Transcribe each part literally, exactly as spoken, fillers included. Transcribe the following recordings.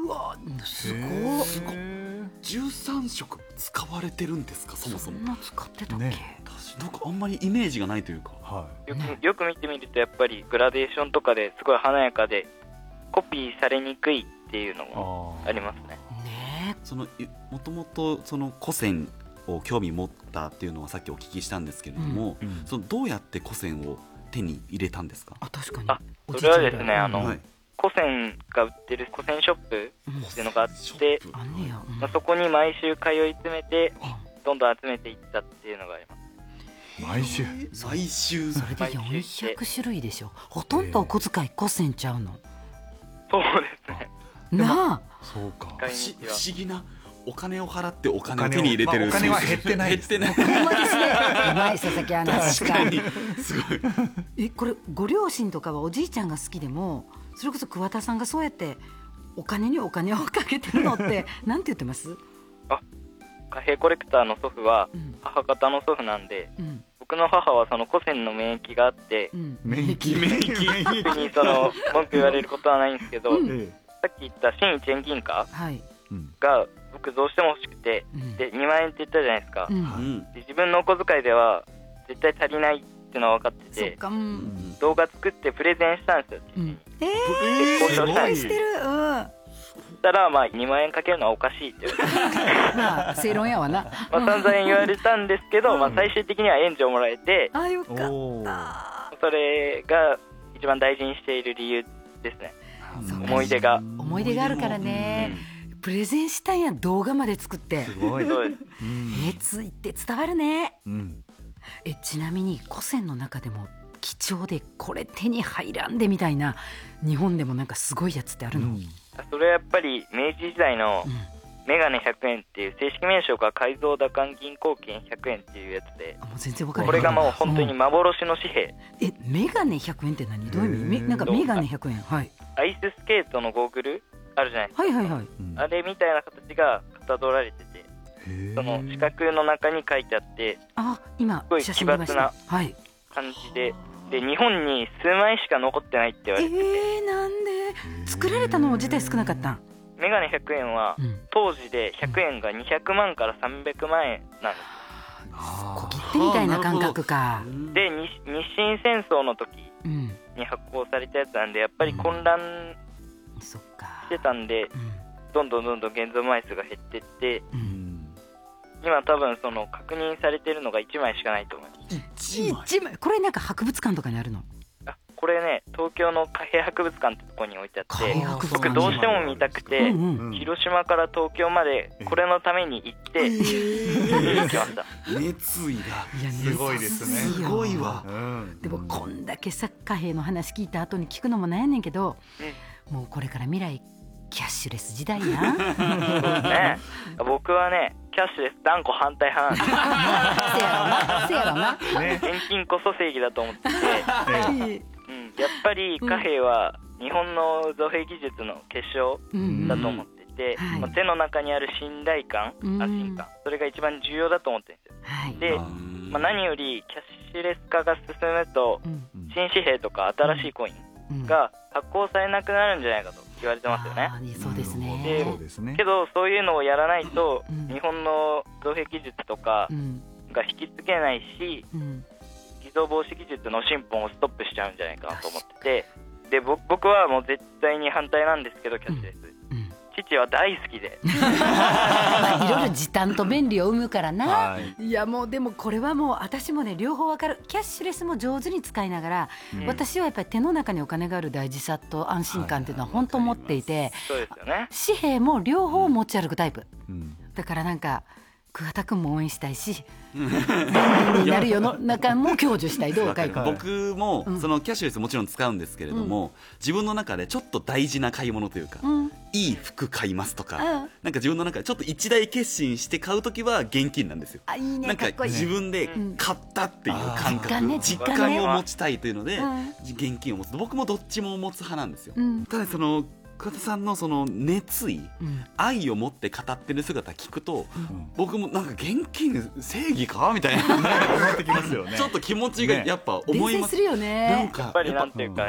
わすごい。 すごい。じゅうさんしょく使われてるんですか、そもそも。 そんな使ってたっけ、 ね、 なんかあんまりイメージがないというか、 はよく、よく見てみるとやっぱりグラデーションとかですごい華やかでコピーされにくいっていうのもありますね。 ねそのもともとその古銭を興味持ったっていうのはさっきお聞きしたんですけれども、 うんうん、 そのどうやって古銭を手に入れたんですか。 あ、確かに。 あ、それはですね、あの、 はい、 古銭が売ってる古銭ショップっていうのがあって、 あんねや、うん、 まあ、そこに毎週通い詰めてどんどん集めていったっていうのがあります。 毎週毎週それでよんひゃくしゅるいでしょ。ほとんどお小遣い古銭ちゃうの。 そうですね。 なあ、 そうか。 不思不思議なお金を払ってお金を手に入れてる、 まあ、お金は減ってないです、ね、 減ってない。 ほんまですね。うまい佐々木アナ。 確かにすごい。 え、これご両親とかはおじいちゃんが好きでも、それこそ桑田さんがそうやってお金にお金をかけてるのってなんて言ってます？ あ、貨幣コレクターの祖父はうん母方の祖父なんで、 うん、 僕の母はその古銭の免疫があって、 うん、 免疫免疫特にその文句言われることはないんですけど、 うんえさっき言った新一円銀貨はい、 え、うんが僕どうしても欲しくて、 うんでにまん円って言ったじゃないですか、 うん、 うんで自分のお小遣いでは絶対足りないっていうのは分かってそってか、う、 うんん動画作ってプレゼンしたんですよ、 うん、えでー、 交渉したんです。 してる、うん、 そしたらまあにまん円かけるのはおかしいって言われてまあ正論やわな。 まあ散々言われたんですけど、まあ、最終的には援助をもらえて、 あ、よかった。 おーそれが一番大事にしている理由ですね。 そうか思い出が思い出があるからね、プレゼンしたんや、動画まで作って。 すごい。 そうです。 うんえ、ついて伝わるね。 うんえ、ちなみに古銭の中でも貴重でこれ手に入らんでみたいな日本でもなんかすごいやつってあるの？うんそれはやっぱり明治時代のメガネひゃくえんっていう正式名称が改造打艦銀行券ひゃくえんっていうやつで、 あ、もう全然わからない。 これがもう本当に幻の紙幣、 え、メガネひゃくえんって何？どういう意味？ へーめなんかメガネひゃくえん、はい、 アイススケートのゴーグルあるじゃないですか、 はいはいはい。 うんあれみたいな形がかたどられてて、 へーその四角の中に書いてあってあ、今すごい写真見ました。 奇はい。 感じで、で日本に数枚しか残ってないって言わえれて、 ー、なんで作られたの自体少なかったん？ メガネひゃくえんはうん、 当時でひゃくえんがにひゃくまんからさんびゃくまんえんなんです。 小切手みたいな感覚か。 で日日清戦争の時うん、 に発行されたやつなんで、やっぱり混乱そっか。 してたんで、 うんどんどんどんどん現像枚数が減ってってう、 うんん今多分その確認されてるのがいちまいしかないと思います。 一枚一枚これなんか博物館とかにあるの？ あ、これね、東京の貨幣博物館ってとこに置いてあって、 貨幣博物館僕どうしても見たくて、 うんうん、 広島から東京までこれのために行って見に行きました。 熱意がいやすごいですね熱いよすごいわ。 うんでもこんだけサッカー兵の話聞いた後に聞くのもなんやねんけど、もうこれから未来キャッシュレス時代やん。 ね、僕はね、キャッシュレス断固反対派なんです。 せやろな、せやろな。 ね現金こそ正義だと思ってて、 えうん、やっぱり貨幣は日本の造幣技術の結晶うんだと思ってて、 はいまあ手の中にある信頼感、 うん安心感、それが一番重要だと思ってるんですよ。 はい。 で、 あまあ、何よりキャッシュレス化が進むと、 うん新紙幣とか新しいコインうんが発行されなくなるんじゃないかと言われてますよね。 あーそうですね。 でそうですねけどそういうのをやらないと、 うん日本の造幣技術とかうんが引き継げないし、 うん偽造防止技術の進歩もストップしちゃうんじゃないかなと思ってて、で僕僕はもう絶対に反対なんですけど、キャッシュレス、 うん父は大好きで、 まあ、いろいろ時短と便利を生むからな、 はいいやもうでもこれはもう私もね両方わかる。キャッシュレスも上手に使いながら、 うん私はやっぱり手の中にお金がある大事さと安心感っていうのは本当持っていて、 そうですよね。 紙幣も両方持ち歩くタイプうんだから、なんか桑田君も応援したいし便利になる世の中も享受したい。どうかい君。 僕もうんそのキャッシュレスもちろん使うんですけれども、自分の中でちょっと大事な買い物というか、 うんいい服買いますとか、 うんなんか自分の中でちょっと一大決心して買うときは現金なんですよ。 あ、いいね、 なんかかっこいい。 自分で買ったっていう感覚、 実感ね実実感ね感を持ちたいというので、 うん現金を持つ。僕もどっちも持つ派なんですよ。 うんただその桑田さんのその熱意、 うん愛を持って語ってる姿聞くと、 うん僕もなんか現金正義かみたいな思ってきますよねちょっと気持ちがやっぱ思います。 伝染するよなんね。 かやっぱりなんていうかね、 うん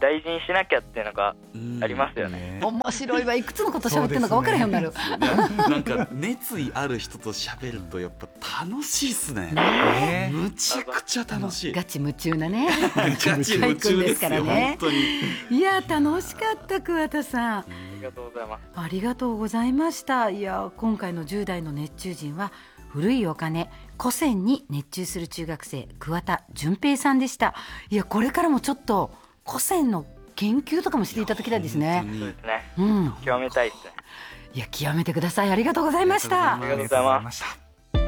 大事にしなきゃっていうのがありますよね。 ね面白いわ。いくつのこと喋ってるのか分からへんようになる。 なんか熱意ある人と喋るとやっぱ楽しいっすね。 ねむちゃくちゃ楽しい。 ガチ夢中なね。 ガチ夢中ですよ、 ですからね本当に。 いや楽しかった桑田さん。 ありがとうございます。 ありがとうございました。いや今回のじゅう代の熱中人は古いお金古銭に熱中する中学生桑田純平さんでした。いやこれからもちょっと古銭の研究とかもしていただきたいですね。 本当にそうですね。 うん、 極めたいですね。 いや極めてください。ありがとうございました。 ありがとうございます。 した。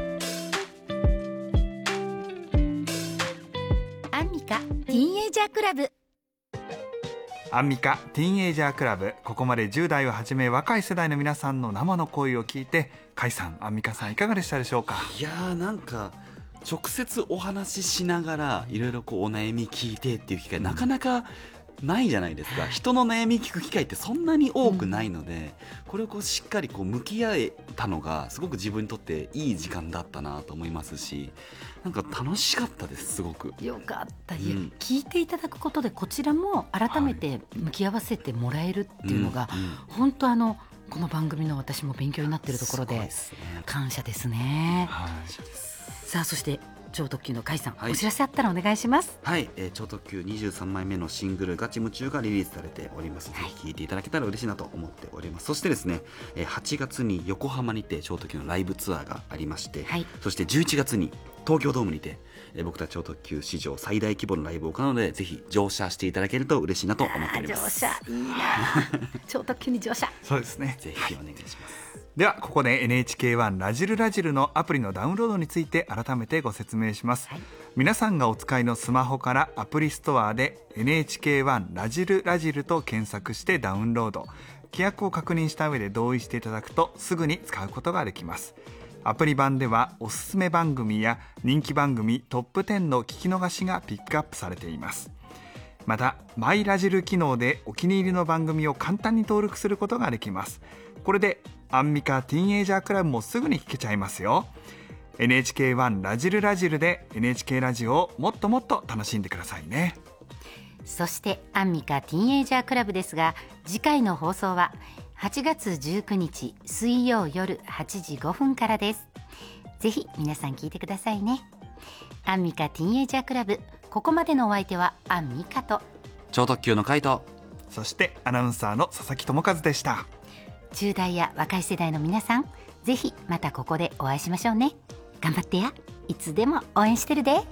アンミカティーンエイジャークラブ。 アンミカティーンエイジャークラブ、ここまでじゅう代をはじめ若い世代の皆さんの生の声を聞いて、甲斐さん、アンミカさんいかがでしたでしょうか。 いやーなんか直接お話ししながらいろいろこうお悩み聞いてっていう機会なかなかないじゃないですか。人の悩み聞く機会ってそんなに多くないので、これをこうしっかりこう向き合えたのがすごく自分にとっていい時間だったなと思いますし、なんか楽しかったです。すごくよかった。いや、 うん聞いていただくことでこちらも改めて向き合わせてもらえるっていうのが、 うんうん本当あのこの番組の私も勉強になっているところすごいですね。 感謝ですね。 はい、 さあそして超特急の甲斐さん、 はいお知らせあったらお願いします。 はい、えー、超特急にじゅうさんまいめのシングルガチ夢中がリリースされております。ぜひ聴いていただけたら嬉しいなと思っております。そしてですね、えーはちがつに横浜にて超特急のライブツアーがありまして、 はいそしてじゅういちがつに東京ドームにて、えー僕たち超特急史上最大規模のライブを行うので、ぜひ乗車していただけると嬉しいなと思っており乗ます。 車いいな超特急に乗車。 そうですね。 ぜひお願いします。 ではここで エヌエイチケーワン ラジルラジルのアプリのダウンロードについて改めてご説明します、 はい、 皆さんがお使いのスマホからアプリストアで エヌエイチケーワン ラジルラジルと検索してダウンロード、規約を確認した上で同意していただくとすぐに使うことができます。アプリ版ではおすすめ番組や人気番組トップテンの聞き逃しがピックアップされています。またマイラジル機能でお気に入りの番組を簡単に登録することができます。これでアンミカティーンエイジャークラブもすぐに聞けちゃいますよ。 エヌエイチケーワン ラジルラジルで エヌエイチケー ラジオをもっともっと楽しんでくださいね。 そしてアンミカティーンエイジャークラブですが、次回の放送ははちがつじゅうくにち水曜夜はちじごふんからです。ぜひ皆さん聞いてくださいね。アンミカティーンエイジャークラブ、ここまでのお相手はアンミカと超特急のカイト、 そしてアナウンサーの佐々木智和でした。 じゅう代や若い世代の皆さん、ぜひまたここでお会いしましょうね。頑張ってや、いつでも応援してるで。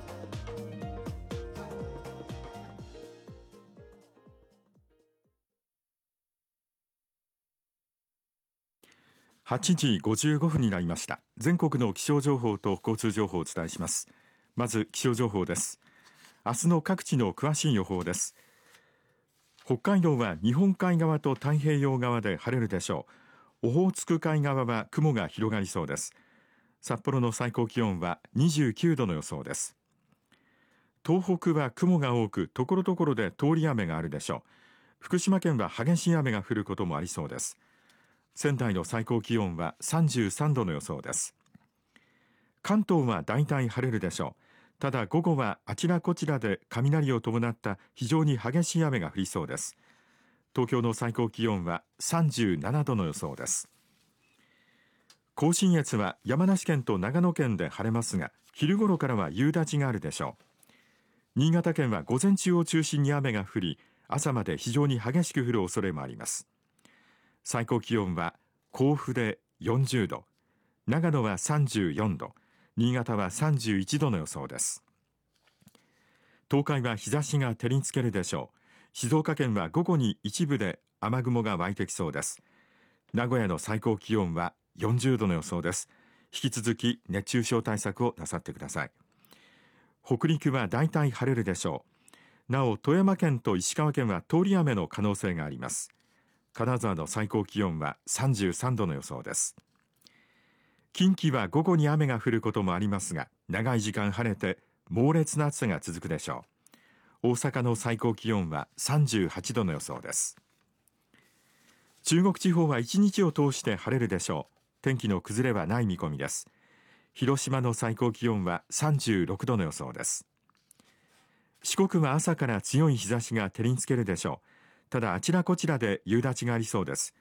はちじごじゅうごふんになりました。全国の気象情報と交通情報をお伝えします。まず気象情報です。明日の各地の詳しい予報です。北海道は日本海側と太平洋側で晴れるでしょう。オホーツク海側は雲が広がりそうです。札幌の最高気温はにじゅうきゅうどの予想です。東北は雲が多く、ところどころで通り雨があるでしょう。福島県は激しい雨が降ることもありそうです。仙台の最高気温はさんじゅうさんどの予想です。関東はだいたい晴れるでしょう。ただ午後はあちらこちらで雷を伴った非常に激しい雨が降りそうです。東京の最高気温はさんじゅうななどの予想です。甲信越は山梨県と長野県で晴れますが、昼頃からは夕立があるでしょう。新潟県は午前中を中心に雨が降り、朝まで非常に激しく降る恐れもあります。最高気温は甲府でよんじゅうど、長野はさんじゅうよんど、新潟はさんじゅういちどの予想です。東海は日差しが照りつけるでしょう。静岡県は午後に一部で雨雲が湧いてきそうです。名古屋の最高気温はよんじゅうどの予想です。引き続き熱中症対策をなさってください。北陸はだいたい晴れるでしょう。なお富山県と石川県は通り雨の可能性があります。金沢の最高気温はさんじゅうさんどの予想です。近畿は午後に雨が降ることもありますが、長い時間晴れて猛烈な暑さが続くでしょう。大阪の最高気温はさんじゅうはちどの予想です。中国地方は一日を通して晴れるでしょう。天気の崩れはない見込みです。広島の最高気温はさんじゅうろくどの予想です。 四国は朝から強い日差しが照りつけるでしょう。ただあちらこちらで夕立がありそうです。